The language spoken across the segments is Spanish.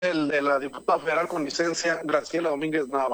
el de la diputada federal con licencia, Graciela Domínguez Nava.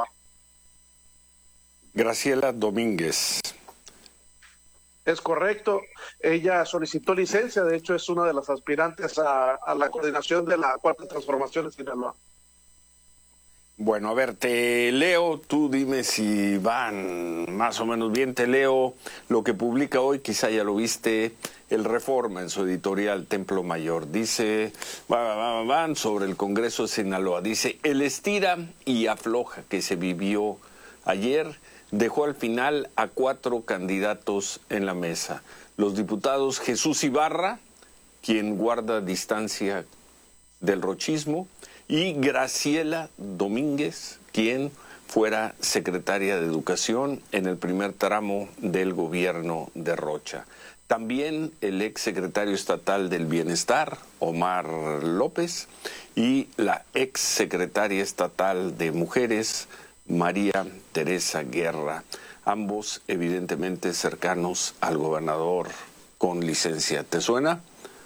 Graciela Domínguez. Es correcto, ella solicitó licencia, de hecho es una de las aspirantes a la coordinación de la Cuarta Transformación en Sinaloa. Bueno, a ver, te leo, tú dime si van más o menos bien, te leo lo que publica hoy, quizá ya lo viste, el Reforma en su editorial Templo Mayor. Dice, van sobre el Congreso de Sinaloa, dice, el estira y afloja que se vivió ayer dejó al final a 4 candidatos en la mesa. Los diputados Jesús Ibarra, quien guarda distancia del rochismo, y Graciela Domínguez, quien fuera secretaria de Educación en el primer tramo del gobierno de Rocha. También el ex secretario estatal del Bienestar, Omar López, y la ex secretaria estatal de Mujeres, María Teresa Guerra, ambos evidentemente cercanos al gobernador con licencia. ¿Te suena?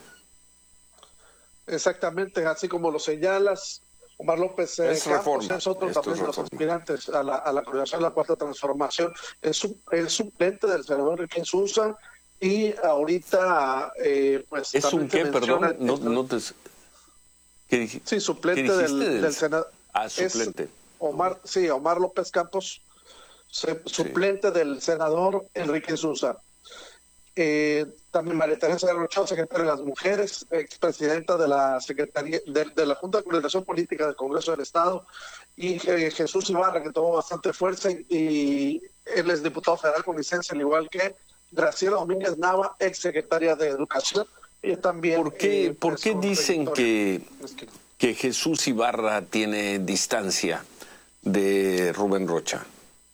Exactamente, así como lo señalas, Omar López es Campos Reforma. es otro también de los aspirantes a la coordinación de la Cuarta Transformación. Es suplente del senador Enrique Sousa y ahorita pues ¿Es un qué, perdón? No te... Sí, suplente del senador. Ah, suplente. Omar López Campos, suplente del senador Enrique Sousa. También María Teresa Guerra, secretaria de las Mujeres, expresidenta de la Secretaría de la Junta de Coordinación Política del Congreso del Estado, y Jesús Ibarra, que tomó bastante fuerza, y él es diputado federal con licencia, al igual que Graciela Domínguez Nava, ex secretaria de Educación. Y también, ¿Por qué dicen que Jesús Ibarra tiene distancia de Rubén Rocha?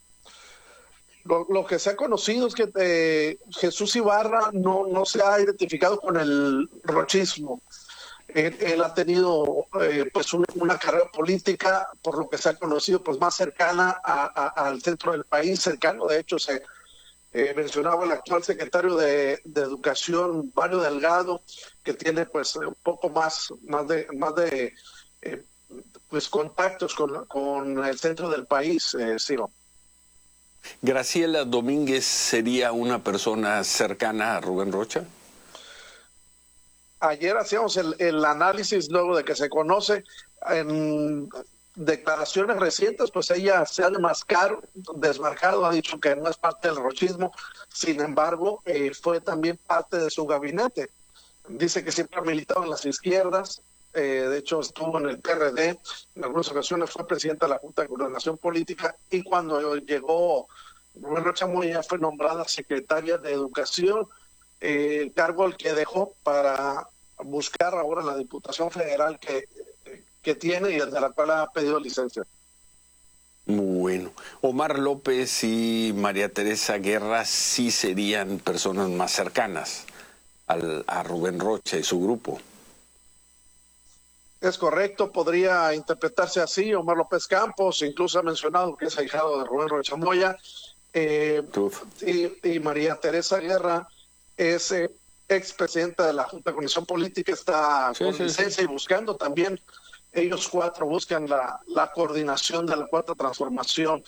Lo que se ha conocido es que Jesús Ibarra no se ha identificado con el rochismo. Él ha tenido pues una carrera política, por lo que se ha conocido, pues más cercana al centro del país, cercano. De hecho, se mencionaba el actual secretario de Educación, Mario Delgado, que tiene pues un poco más de pues contactos con el centro del país, Ciro. ¿Graciela Domínguez sería una persona cercana a Rubén Rocha? Ayer hacíamos el análisis luego de que se conoce en declaraciones recientes, pues ella se ha desmarcado, ha dicho que no es parte del rochismo, sin embargo, fue también parte de su gabinete. Dice que siempre ha militado en las izquierdas, de hecho estuvo en el PRD, en algunas ocasiones fue presidenta de la Junta de Coordinación Política, y cuando llegó Rubén Rocha Moya fue nombrada secretaria de Educación, el cargo al que dejó para buscar ahora la Diputación Federal que tiene y de la cual ha pedido licencia. Muy bueno. Omar López y María Teresa Guerra sí serían personas más cercanas a Rubén Rocha y su grupo. Es correcto, podría interpretarse así. Omar López Campos incluso ha mencionado que es ahijado de Rubén Rocha Moya, y María Teresa Guerra es expresidenta de la Junta de Coordinación Política, está con licencia y buscando también, ellos 4 buscan la coordinación de la Cuarta Transformación,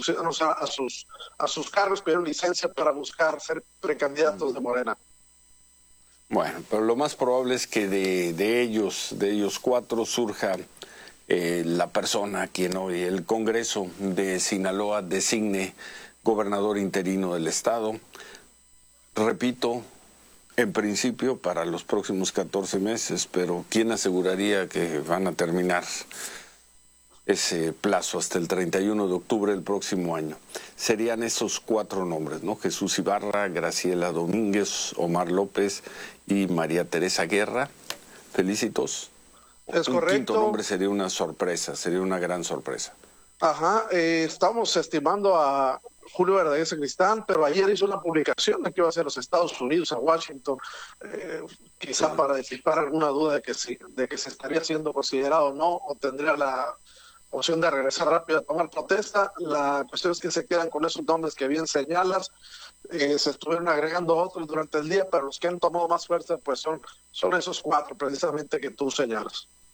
a sus cargos, pidieron licencia para buscar ser precandidatos de Morena. Bueno, pero lo más probable es que de ellos 4 surja la persona a quien hoy el Congreso de Sinaloa designe gobernador interino del estado. Repito, en principio para los próximos 14 meses, pero ¿quién aseguraría que van a terminar ese plazo hasta el 31 de octubre del próximo año? Serían esos 4 nombres, ¿no? Jesús Ibarra, Graciela Domínguez, Omar López y María Teresa Guerra. Felicitos. Es correcto. Un quinto nombre sería una sorpresa, sería una gran sorpresa. Ajá, estamos estimando a Julio Verdaguer Sacristán, pero ayer hizo una publicación de que iba a ser los Estados Unidos, a Washington, quizá para disipar alguna duda de que se estaría siendo considerado o no, o tendría la opción de regresar rápido a tomar protesta. La cuestión es que se quedan con esos nombres que bien señalas. Se estuvieron agregando otros durante el día, pero los que han tomado más fuerza pues son esos 4 precisamente que tú señalas.